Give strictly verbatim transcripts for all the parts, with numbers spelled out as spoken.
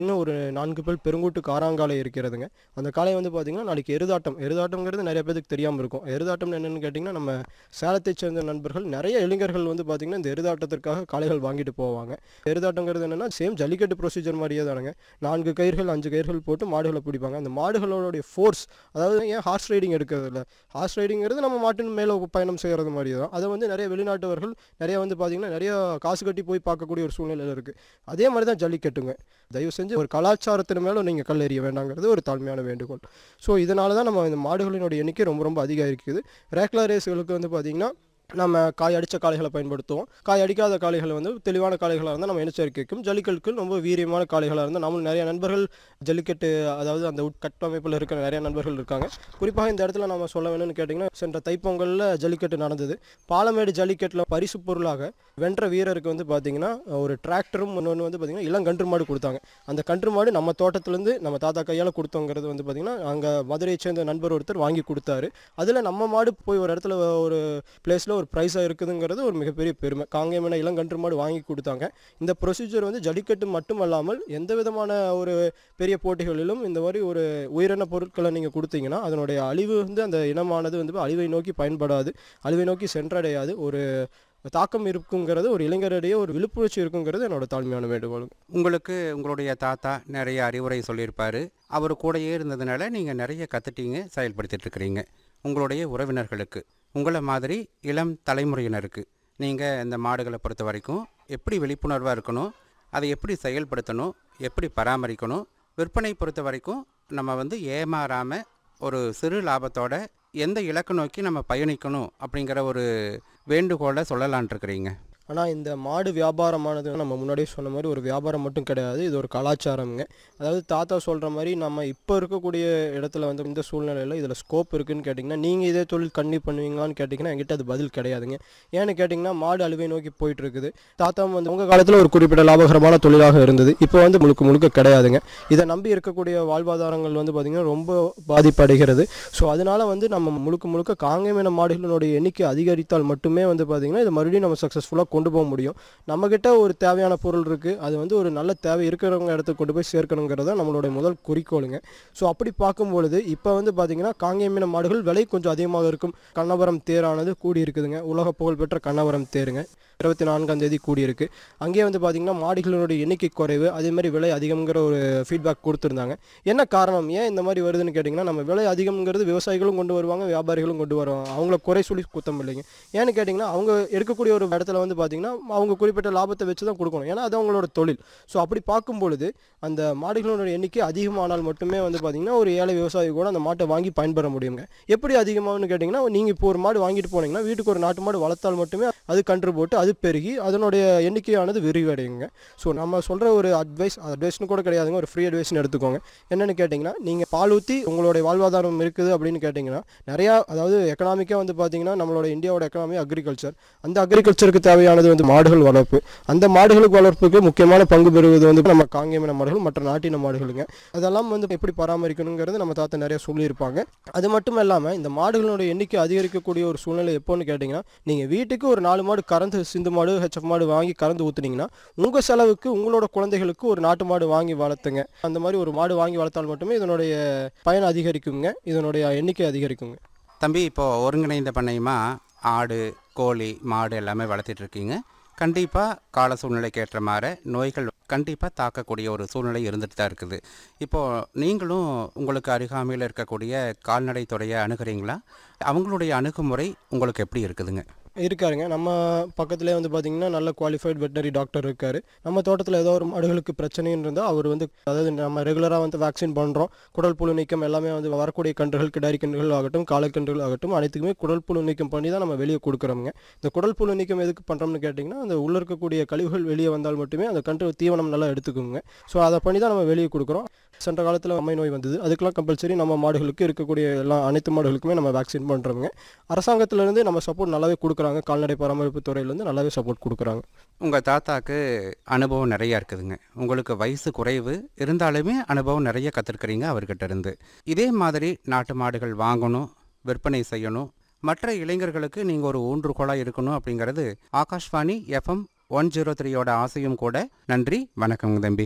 இன்னும் ஒரு நான்கு பல் பெருங்கூட்டு காராங்காலை இருக்கிறதுங்க. அந்த காளை வந்து பார்த்தீங்கன்னா, நாளைக்கு எருதாட்டம். எருதாட்டம்ங்கிறது நெறைய பேத்துக்கு தெரியாம இருக்கும். எருதாட்டம்னு என்னன்னு கேட்டீங்கன்னா, நம்ம சேலத்தைச் சேர்ந்த நண்பர்கள் நெறைய இளைஞர்கள் வந்து பார்த்தீங்கன்னா, இந்த எருதாட்டத்திற்காக காளைகள் வாங்கிட்டு போவாங்க. எருதாட்டம்ங்கிறது என்னன்னா, சேம் ஜல்லிக்கட்டு ப்ரொசீஜர் மாரியே தானுங்க. நான்கு கயிறுகள், ஐந்து கயிறுகள் போட்டு மாடுகள பிடிப்பாங்க. அந்த மாடுகளோடைய ஃபோர்ஸ், அதாவது ஏன் ஹார்ஸ் ரைடிங் எடுக்கிறதில்ல. ஹார்ஸ் ரைடிங்கிறது நம்ம மாட்டின் மேல பயணம் செய்றது மாரி தான். அத வந்து நெறைய வெளிநாட்டவர்கள் நெறைய வந்து பார்த்தீங்கன்னா, நெறைய காசு கட்டி போய் பார்க்கக்கூடிய ஒரு சூழ்நிலையில இருக்கு. அதே மாரி தான் ஜல்லிக்கட்டுங்க. தயவு செஞ்சு ஒரு கலாச்சாரத்தின் மேல நீங்க கல் எறிய வேண்டாங்கிறது ஒரு தாழ்மையான வேண்டுகோள். ஸோ இதனால தான் நம்ம இந்த மாடுகளினுடைய எண்ணிக்கை ரொம்ப ரொம்ப அதிகரிக்குது. ரேக்லா ரேஸ்களுக்கு வந்து பார்த்தீங்கன்னா, நம்ம காய் அடிச்ச காளைகள பயன்படுத்துவோம். காய் அடிக்காத காளைகள வந்து தெளிவான காளைகளா இருந்தா நம்ம இனச்சேர்க்கைக்கும், ஜல்லிக்கட்டுக்கு ரொம்ப வீரியமான காளைகளா இருந்தா நம்மளும் நெறைய நண்பர்கள் ஜல்லிக்கட்டு, அதாவது அந்த உட்கட்டமைப்பில இருக்கிற நெறைய நண்பர்கள் இருக்காங்க. குறிப்பாக இந்த இடத்துல நம்ம சொல்ல வேணும்னு கேட்டீங்கன்னா, சென்ற தைப்பொங்கல்ல ஜல்லிக்கட்டு நடந்தது. பாலமேடு ஜல்லிக்கட்டுல பரிசு பொருளாக வென்ற வீரருக்கு வந்து பார்த்தீங்கன்னா, ஒரு டிராக்டரும் இன்னொன்னு வந்து பார்த்தீங்கன்னா, இளங்கன்று மாடு குடுத்தாங்க. அந்த கன்று மாடு நம்ம தோட்டத்திலேருந்து நம்ம தாத்தா கையால குடுத்தோங்கிறது வந்து பார்த்தீங்கன்னா, அங்க மதுரையைச் சேர்ந்த நண்பர் ஒருத்தர் வாங்கி குடுத்தாரு. அதுல நம்ம மாடு போய் ஒரு இடத்துல ஒரு பிளேஸ்ல ஒரு பிரைஸா இருக்குதுங்கிறது ஒரு மிகப்பெரிய பெருமை. காங்கேயமான இளங்கன்று மாடு வாங்கி குடுத்தாங்க. இந்த ப்ரொசீஜர் வந்து ஜல்லிக்கட்டு மட்டுமல்லாமல் எந்த விதமான ஒரு பெரிய போட்டிகளிலும் இந்த மாரி ஒரு உயிரின பொருட்கள நீங்க குடுத்தீங்கன்னா, அதனுடைய அழிவு வந்து அந்த இனமானது வந்து அழிவை நோக்கி பயன்படாது. அழிவை நோக்கி சென்றடையாது. ஒரு தாக்கம் இருக்குங்கிறது ஒரு இளைஞரிடையே ஒரு விழிப்புணர்ச்சி இருக்குங்கிறது என்னோட தாழ்மையான வேண்டுகோளுங்க. உங்களுக்கு உங்களுடைய தாத்தா நிறைய அறிவுரை சொல்லியிருப்பாரு. அவர் கூடயே இருந்ததுனால நீங்க நிறைய கத்துட்டீங்க, செயல்படுத்திட்டு இருக்கிறீங்க. உங்களுடைய உறவினர்களுக்கு, உங்கள மாதிரி இளம் தலைமுறையினருக்கு, நீங்க இந்த மாடுகள பொறுத்தவரைக்கும் எப்படி விழிப்புணர்வா இருக்கணும், அதை எப்படி செயல்படுத்தணும், எப்படி பராமரிக்கணும், விற்பனை பொறுத்தவரைக்கும் நம்ம வந்து ஏமாறாம ஒரு சிறு லாபத்தோட எந்த இலக்கு நோக்கி நம்ம பயணிக்கணும் அப்படிங்கிற ஒரு வேண்டுகோளை சொல்லலான் இருக்கிறீங்க. ஆனா இந்த மாடு வியாபாரமானது நம்ம முன்னாடியே சொன்ன மாரி ஒரு வியாபாரம் மட்டும் கிடையாது. இது ஒரு கலாச்சாரம்ங்க. அதாவது தாத்தா சொல்ற மாரி நம்ம இப்ப இருக்கக்கூடிய இடத்துல வந்து இந்த சூழ்நிலையில இதில ஸ்கோப் இருக்குன்னு கேட்டிங்கன்னா, நீங்க இதே தொழில் கன்டினியூ பண்ணுவீங்களான்னு கேட்டிங்கன்னா, என்கிட்ட அது பதில் கிடையாதுங்க. ஏன்னு கேட்டிங்கன்னா, மாடு அழிவை நோக்கி போயிட்டு இருக்குது. தாத்தாவும் வந்து உங்க காலத்துல ஒரு குறிப்பிட்ட லாபகரமான தொழிலாக இருந்தது. இப்போ வந்து முழுக்க முழுக்க கிடையாதுங்க. இத நம்பி இருக்கக்கூடிய வாழ்வாதாரங்கள் வந்து பார்த்தீங்கன்னா, ரொம்ப பாதிப்படைகிறது. ஸோ அதனால வந்து நம்ம முழுக்க முழுக்க காங்கேயமான மாடுகளினுடைய எண்ணிக்கை அதிகரித்தால் மட்டுமே வந்து பார்த்தீங்கன்னா, இத மறுபடியும் நம்ம சக்சஸ்ஃபுல்லா கொண்டு போக முடியும். நம்மகிட்ட ஒரு தேவையான பொருள் இருக்கு. அது வந்து ஒரு நல்ல தேவை இருக்கிறவங்க இடத்துக்கு கொண்டு போய் சேர்க்கணுங்கிறது தான் நம்மளுடைய முதல் குறிக்கோளுங்க. ஸோ அப்படி பார்க்கும்பொழுது இப்போ வந்து பார்த்தீங்கன்னா, காங்கேயமான மாடுகள் விலை கொஞ்சம் அதிகமாக இருக்கும். கண்ணபுரம் தேரானது கூடி இருக்குதுங்க. உலக புகழ்பெற்ற கண்ணபுரம் தேருங்க. இருபத்தி நான்காம் தேதி கூடியிருக்கு. அங்கேயே வந்து பார்த்தீங்கன்னா, மாடுகளுடைய எண்ணிக்கை குறைவு, அதே மாதிரி விலை அதிகம்ங்கிற ஒரு ஃபீட்பேக் கொடுத்துருந்தாங்க. என்ன காரணம்? ஏன் இந்த மாதிரி வருதுன்னு கேட்டிங்கன்னா, நம்ம விலை அதிகம்ங்கிறது விவசாயிகளும் கொண்டு வருவாங்க, வியாபாரிகளும் கொண்டு வருவாங்க. அவங்கள குறை சொல்லி குத்தம் இல்லைங்க. ஏன்னு கேட்டிங்கன்னா, அவங்க எடுக்கக்கூடிய ஒரு இடத்துல வந்து பார்த்தீங்கன்னா, அவங்க குறிப்பிட்ட லாபத்தை வச்சு தான் கொடுக்கணும். ஏன்னா அது அவங்களோட தொழில். ஸோ அப்படி பார்க்கும்பொழுது அந்த மாடுகளோட எண்ணிக்கை அதிகமானால் மட்டுமே வந்து பார்த்தீங்கன்னா, ஒரு ஏழை விவசாயி கூட அந்த மாட்டை வாங்கி பயன்பெற முடியுங்க. எப்படி அதிகமாகும்னு கேட்டிங்கன்னா, நீங்கள் இப்போ ஒரு மாடு வாங்கிட்டு போனீங்கன்னா, வீட்டுக்கு ஒரு நாட்டு மாடு வளர்த்தால் மட்டுமே அது கன்று போட்டு அது பெருகி அதனுடைய எண்ணிக்கையானது விரிவடையுங்க. ஸோ நம்ம சொல்கிற ஒரு அட்வைஸ், அட்வைஸ்னு கூட கிடையாதுங்க, ஒரு ஃப்ரீ அட்வைஸ்னு எடுத்துக்கோங்க. என்னென்னு கேட்டிங்கன்னா, நீங்கள் பால் ஊற்றி உங்களுடைய வாழ்வாதாரம் இருக்குது அப்படின்னு கேட்டிங்கன்னா, நிறையா, அதாவது எக்கனாமிக்காக வந்து பார்த்தீங்கன்னா, நம்மளோட இந்தியாவோட எக்கனாமி அக்ரிகல்ச்சர். அந்த அக்ரிகல்ச்சருக்கு தேவையானது வந்து மாடுகள் வளர்ப்பு. அந்த மாடுகளுக்கு வளர்ப்புக்கு முக்கியமான பங்கு பெறுவது வந்து நம்ம காங்கேயமான மாடுகள், மற்ற நாட்டின மாடுகளுங்க. அதெல்லாம் வந்து எப்படி பராமரிக்கணுங்கிறது நம்ம தாத்தா நிறைய சொல்லியிருப்பாங்க. அது மட்டும் இல்லாமல் இந்த மாடுகளோட எண்ணிக்கை அதிகரிக்கக்கூடிய ஒரு சூழ்நிலை எப்போன்னு கேட்டிங்கன்னா, நீங்கள் வீட்டுக்கு ஒரு நாலு மாடு கறந்து சிந்து மாடு, ஹெச்எஃப் மாடு வாங்கி கறந்து ஊற்றுனீங்கன்னா, உங்கள் செலவுக்கு உங்களோட குழந்தைகளுக்கு ஒரு நாட்டு மாடு வாங்கி வளர்த்துங்க. அந்த மாதிரி ஒரு மாடு வாங்கி வளர்த்தால் மட்டுமே இதனுடைய பயன் அதிகரிக்குங்க, இதனுடைய எண்ணிக்கை அதிகரிக்குங்க. தம்பி, இப்போ ஒருங்கிணைந்த பண்ணையமா ஆடு, கோழி, மாடு எல்லாமே வளர்த்திட்டு இருக்கீங்க. கண்டிப்பாக கால சூழ்நிலைக்கு ஏற்ற மாதிரி நோய்கள் கண்டிப்பாக தாக்கக்கூடிய ஒரு சூழ்நிலை இருந்துட்டு தான் இருக்குது. இப்போது நீங்களும் உங்களுக்கு அருகாமையில் இருக்கக்கூடிய கால்நடை துறையை அணுகிறீங்களா? அவங்களுடைய அணுகுமுறை உங்களுக்கு எப்படி இருக்குதுங்க? இருக்காருங்க. நம்ம பக்கத்துலேயே வந்து பார்த்தீங்கன்னா, நல்ல குவாலிஃபைட் வெட்டனரி டாக்டர் இருக்கார். நம்ம தோட்டத்தில் ஏதோ ஒரு மாடுகளுக்கு பிரச்சனைன்னு இருந்தால் அவர் வந்து, அதாவது நம்ம ரெகுலராக வந்து வேக்சின் பண்ணுறோம். குடல் புழு நீக்கம் எல்லாமே வந்து வரக்கூடிய கன்றுகள், கிடாரி கன்றுகள் ஆகட்டும், காளைக்கன்றுகள் ஆகட்டும், அனைத்துக்குமே குடல் புழு நீக்கம் பண்ணி தான் நம்ம வெளியே கொடுக்குறோங்க. இந்த குடல் புழு நீக்கம் எதுக்கு பண்ணுறோம்னு கேட்டிங்கன்னா, அந்த உள்ளே இருக்கக்கூடிய கழிவுகள் வெளியே வந்தால் மட்டுமே அந்த கன்று தீவனம் நல்லா எடுத்துக்குங்க. ஸோ அதை பண்ணி தான் நம்ம வெளியே கொடுக்குறோம். சென்ற காலத்தில் அம்மை நோய் வந்தது. அதுக்கெல்லாம் கம்பல்சரி நம்ம மாடுகளுக்கு இருக்கக்கூடிய எல்லா அனைத்து மாடுகளுக்குமே நம்ம வேக்சின் பண்ணுறோங்க. அரசாங்கத்திலேருந்து நம்ம சப்போர்ட் நல்லாவே கொடுக்குறாங்க. கால்நடை பராமரிப்பு துறையிலேருந்து நல்லாவே சப்போர்ட் கொடுக்குறாங்க. உங்கள் தாத்தாக்கு அனுபவம் நிறையா இருக்குதுங்க. உங்களுக்கு வயசு குறைவு இருந்தாலுமே அனுபவம் நிறைய கற்றுருக்கிறீங்க அவர்கிட்ட இருந்து. இதே மாதிரி நாட்டு மாடுகள் வாங்கணும், விற்பனை செய்யணும், மற்ற இளைஞர்களுக்கு நீங்கள் ஒரு ஊன்றுகோலாக இருக்கணும் அப்படிங்கிறது ஆகாஷ்வாணி எஃப்எம் ஒன் ஜீரோ த்ரீயோட ஆசையும் கூட. நன்றி, வணக்கங்க தம்பி.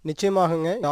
நிச்சயமாகங்க